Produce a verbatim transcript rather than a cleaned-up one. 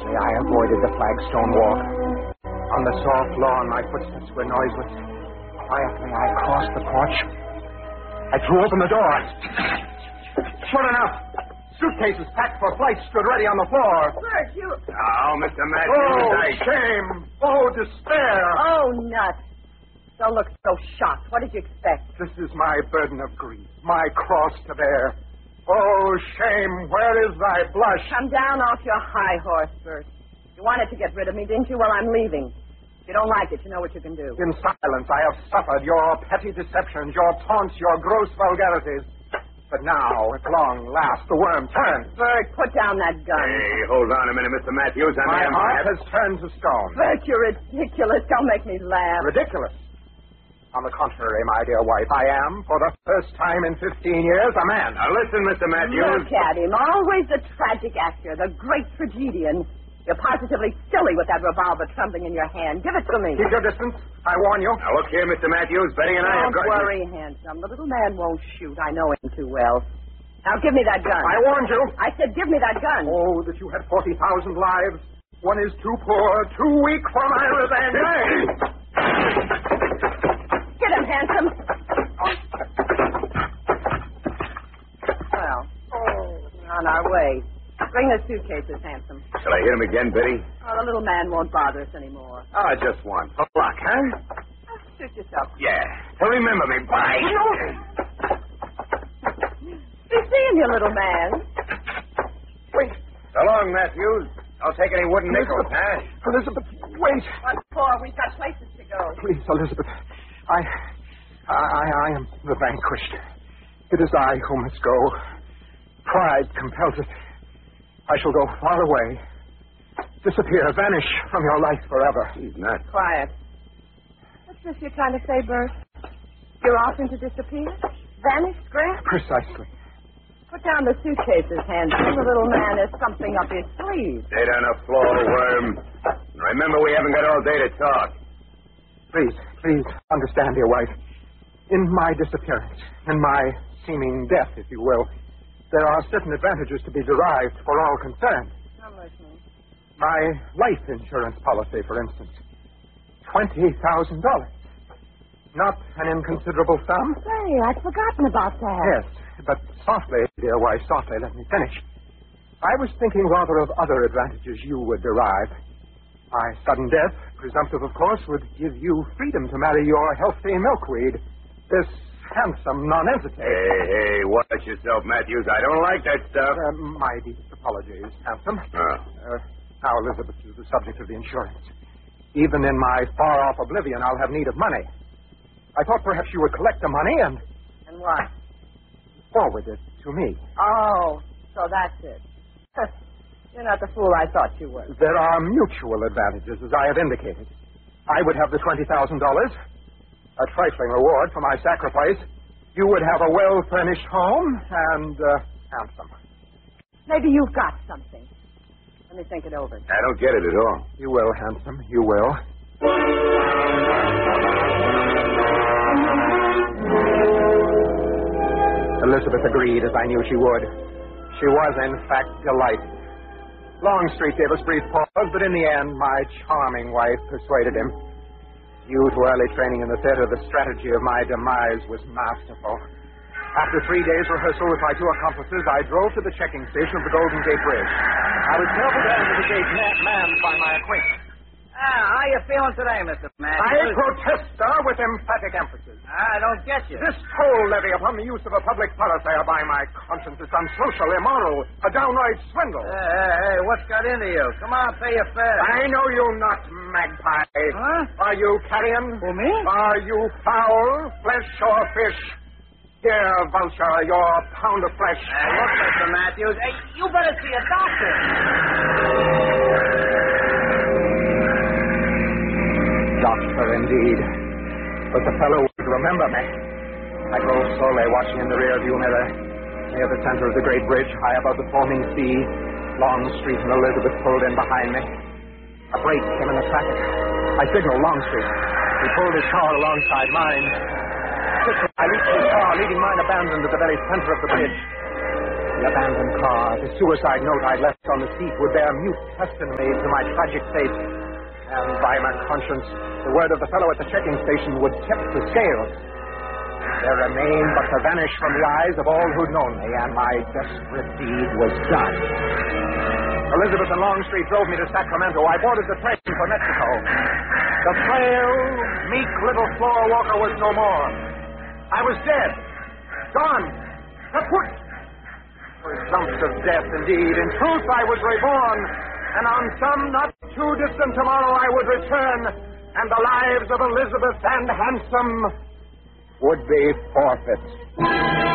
Cautiously, I avoided the flagstone walk. On the soft lawn, my footsteps were noiseless. Quietly, I crossed the porch. I threw open the door. Sure enough, suitcases packed for flight stood ready on the floor. Bert, you... Oh, Mister Matthews. Oh, I... shame. Oh, despair. Oh, nuts. Don't look so shocked. What did you expect? This is my burden of grief, my cross to bear. Oh, shame. Where is thy blush? Come down off your high horse, Bert. You wanted to get rid of me, didn't you? Well, I'm leaving. If you don't like it, you know what you can do. In silence, I have suffered your petty deceptions, your taunts, your gross vulgarities. But now, at long last, the worm turns. Bert, put down that gun. Hey, hold on a minute, Mister Matthews. I My am... heart has turned to stone. Bert, you're ridiculous. Don't make me laugh. Ridiculous. On the contrary, my dear wife, I am, for the first time in fifteen years, a man. Now, listen, Mister Matthews. Look at him. Always the tragic actor, the great tragedian. You're positively silly with that revolver trembling in your hand. Give it to me. Keep your distance. I warn you. Now, look here, Mister Matthews. Betty and I have Don't got... worry, handsome. The little man won't shoot. I know him too well. Now, give me that gun. I warned you. I said give me that gun. Oh, that you had forty thousand lives. One is too poor, too weak for my revenge. Get him, handsome. Well, on our way. Bring the suitcases, handsome. Shall I hit him again, Betty? Oh, the little man won't bother us anymore. Oh, just one. A block, huh? Oh, suit yourself. Yeah. So remember me. Bye. Be seeing you, little man. Wait. So long, Matthews. Don't take any wooden nickels, huh? Elizabeth, wait. What for? We've got places to go. Please, Elizabeth. I, I, I am the vanquished. It is I who must go. Pride compels it. I shall go far away. Disappear, vanish from your life forever. He's not. Quiet. What's this you're trying to say, Bert? You're offering to disappear? Vanish, Grant? Precisely. Put down the suitcases, handsome. The little man has something up his sleeve. Stay down the floor, worm. Remember, we haven't got all day to talk. Please, please understand, dear wife. In my disappearance, in my seeming death, if you will, there are certain advantages to be derived for all concerned. I'm listening. My life insurance policy, for instance. Twenty thousand dollars. Not an inconsiderable sum. Say, I'd forgotten about that. Yes, but softly, dear wife, softly, let me finish. I was thinking rather of other advantages you would derive. My sudden death, presumptive of course, would give you freedom to marry your healthy milkweed. This handsome nonentity. Hey, hey, watch yourself, Matthews. I don't like that stuff. Uh, my deepest apologies, handsome. Oh. Uh, now, Elizabeth is the subject of the insurance. Even in my far-off oblivion, I'll have need of money. I thought perhaps you would collect the money and... And what? forward it to me. Oh, so that's it. You're not the fool I thought you were. There are mutual advantages, as I have indicated. I would have the twenty thousand dollars, a trifling reward for my sacrifice. You would have a well-furnished home and uh, handsome. Maybe you've got something. Let me think it over. I don't get it at all. You will, handsome. You will. Elizabeth agreed, as I knew she would. She was, in fact, delighted. Longstreet gave us brief pause, but in the end, my charming wife persuaded him. Due to early training in the theater, the strategy of my demise was masterful. After three days' rehearsal with my two accomplices, I drove to the checking station of the Golden Gate Bridge. I was careful to enter the gate ma- manned by my acquaintance. Ah, how you feeling today, Mister I Matthews? protest, sir, with emphatic emphasis. I don't get you. This toll levy upon the use of a public thoroughfare by my conscience is unsocial, immoral, a downright swindle. Hey, hey, hey, what's got into you? Come on, pay your fare. I know you not, magpie. Huh? Are you carrion? Who, me? Are you fowl, flesh or fish? Here, vulture, your pound of flesh. Hey, look, Mister Matthews. Hey, you better see a doctor. Doctor, indeed. But the fellow would remember me. I drove slowly, watching in the rearview mirror. Near the center of the great bridge, high above the foaming sea, Longstreet and Elizabeth pulled in behind me. A break came in the traffic. I signaled Longstreet. He pulled his car alongside mine. Quickly, I reached his car, leaving mine abandoned at the very center of the bridge. The abandoned car, the suicide note I left on the seat would bear mute testimony to my tragic fate. And by my conscience, the word of the fellow at the checking station would tip the scales. There remained but to vanish from the eyes of all who'd known me, and my desperate deed was done. Elizabeth and Longstreet drove me to Sacramento. I boarded the train for Mexico. The frail, meek little floor walker was no more. I was dead. Gone. Kaput. Presumptive of death, indeed. In truth, I was reborn. And on some not too distant tomorrow I would return, and the lives of Elizabeth and Handsome would be forfeit.